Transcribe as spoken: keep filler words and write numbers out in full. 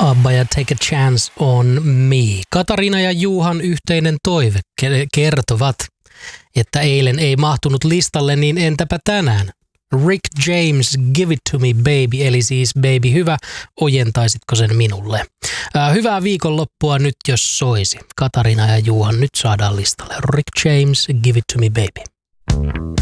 ABBA ja Take a Chance on Me. Katariina ja Juhan yhteinen toive kertovat, että eilen ei mahtunut listalle, niin entäpä tänään? Rick James, Give It To Me Baby, eli siis baby hyvä, ojentaisitko sen minulle? Ää, hyvää viikonloppua nyt, jos soisi. Katariina ja Juhan nyt saadaan listalle. Rick James, Give It To Me Baby.